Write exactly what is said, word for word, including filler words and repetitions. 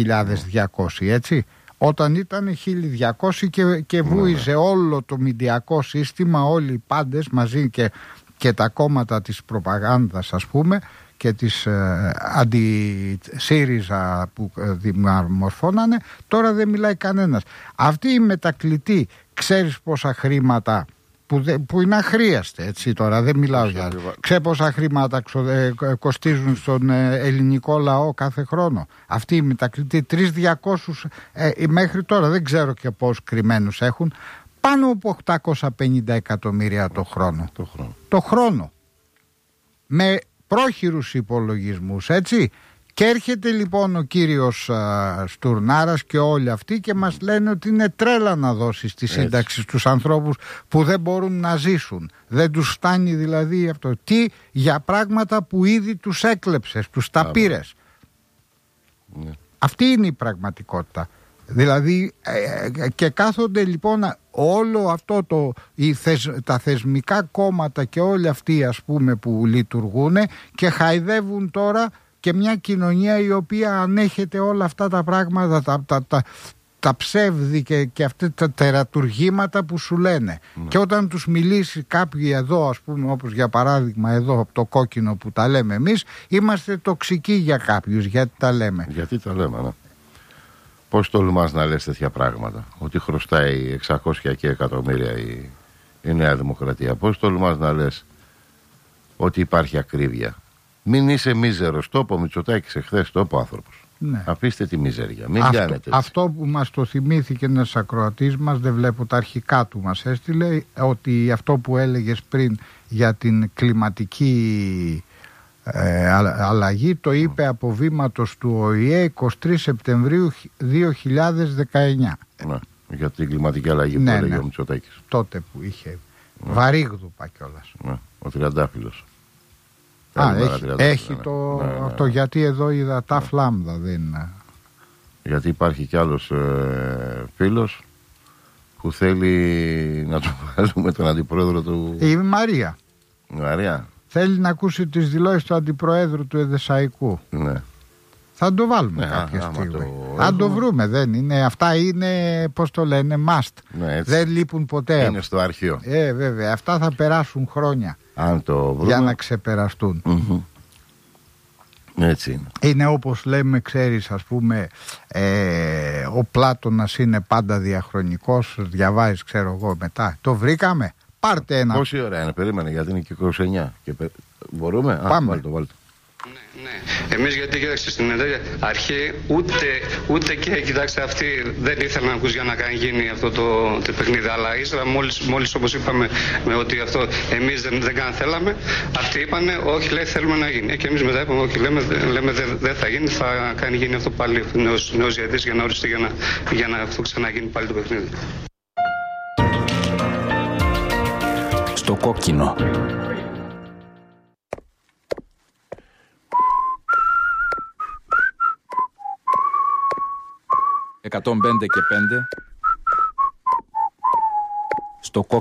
χιλιάδες διακόσιοι, έτσι. Όταν ήταν χίλια διακόσιοι και, και βούιζε όλο το μηντιακό σύστημα, όλοι οι πάντες μαζί και, και τα κόμματα της προπαγάνδας, ας πούμε, και της ε, αντι-ΣΥΡΙΖΑ που ε, δημορφώνανε. Τώρα δεν μιλάει κανένας. Αυτή η μετακλητή, ξέρεις πόσα χρήματα που, δε, που είναι αχρίαστε, έτσι, τώρα δεν μιλάω για... Ξέρεις πόσα χρήματα ξο, ε, κοστίζουν στον ε, ελληνικό λαό κάθε χρόνο. Αυτή η μετακλητή, τρεις χιλιάδες διακόσιους ε, μέχρι τώρα, δεν ξέρω και πώς κρυμμένους έχουν, πάνω από οκτακόσια πενήντα εκατομμύρια το χρόνο. Το χρόνο. Το χρόνο. Με πρόχειρους υπολογισμούς, έτσι. Και έρχεται λοιπόν ο κύριος α, Στουρνάρας και όλοι αυτοί και μας λένε ότι είναι τρέλα να δώσεις τη σύνταξη στους ανθρώπους που δεν μπορούν να ζήσουν. Δεν τους φτάνει δηλαδή αυτό. Τι για πράγματα που ήδη τους έκλεψες, τους τα πήρες. Ναι. Αυτή είναι η πραγματικότητα. Δηλαδή ε, και κάθονται λοιπόν όλο αυτό το, οι θεσ, τα θεσμικά κόμματα και όλοι αυτοί, ας πούμε, που λειτουργούν και χαϊδεύουν τώρα και μια κοινωνία η οποία ανέχεται όλα αυτά τα πράγματα, τα, τα, τα, τα ψεύδη και, και αυτά τα τερατουργήματα που σου λένε. Ναι. Και όταν τους μιλήσει κάποιοι εδώ, ας πούμε, όπως για παράδειγμα εδώ από το κόκκινο που τα λέμε εμείς, είμαστε τοξικοί για κάποιους. Γιατί τα λέμε. Γιατί τα λέμε, ναι. Πώς τολμάς να λες τέτοια πράγματα, ότι χρωστάει εξακόσια και εκατομμύρια η, η Νέα Δημοκρατία? Πώς τολμάς να λες ότι υπάρχει ακρίβεια? Μην είσαι μίζερος. Το είπε ο Μητσοτάκης εχθές, το είπε ο άνθρωπος. Ναι. Αφήστε τη μιζέρια, μην αυτό, κάνετε έτσι. Αυτό που μας το θυμήθηκε ένας ακροατής μας, δεν βλέπω τα αρχικά του, μας έστειλε, ότι αυτό που έλεγες πριν για την κλιματική ε, αλλαγή το είπε από βήματος του Ο Η Ε εικοστή τρίτη Σεπτεμβρίου δύο χιλιάδες δεκαεννιά. Ναι, για την κλιματική αλλαγή ναι, που έλεγε ναι. ο Μητσοτάκης. Τότε που είχε ναι. βαρύγδουπα κιόλας. Ναι, ο Τριαντάφυλλος. Α, έχει, έχει το, ναι, ναι, ναι. το γιατί εδώ είδα τα ναι. φλάμδα δεν είναι. Γιατί υπάρχει κι άλλος ε, φίλος που θέλει να το βάλουμε τον αντιπρόεδρο του... Η Μαρία. Η Μαρία. Θέλει να ακούσει τις δηλώσεις του αντιπροέδρου του Εδεσσαϊκού. Ναι. Θα το βάλουμε ναι, κάποια α, στιγμή. Το... Αν το βρούμε, δεν είναι. Αυτά είναι, πώς το λένε, must. Ναι, δεν λείπουν ποτέ. Είναι στο αρχείο. Ε, βέβαια. Αυτά θα περάσουν χρόνια. Αν το βρούμε... για να ξεπεραστούν. Mm-hmm. Έτσι είναι. Είναι όπως λέμε, ξέρεις, ας πούμε, ε, ο Πλάτωνας είναι πάντα διαχρονικός. Διαβάζεις, ξέρω εγώ, μετά. Το βρήκαμε. Πάρτε ένα. Πόση ώρα είναι, περίμενε, γιατί είναι και είκοσι εννιά. Και πε... Μπορούμε, πάμε. Α, βάλτε, βάλτε. Ναι, ναι. Εμείς γιατί κοίταξε στην αρχή ούτε, ούτε και κοιτάξτε αυτοί δεν ήθελαν να ακούς για να κάνει γίνει αυτό το, το παιχνίδι. Αλλά ύστερα μόλις, μόλις όπως είπαμε με ότι αυτό εμείς δεν, δεν καν θέλαμε, αυτοί είπανε όχι, λέει, θέλουμε να γίνει. Και εμείς μετά είπαμε όχι, λέμε, λέμε δεν δε θα γίνει, θα κάνει γίνει αυτό πάλι νέος, νέος διαιτητής για να οριστεί για να, για να αυτό ξαναγίνει πάλι το παιχνίδι. Στο κόκκινο. εκατόν πέντε και πέντε στο κόκκινο.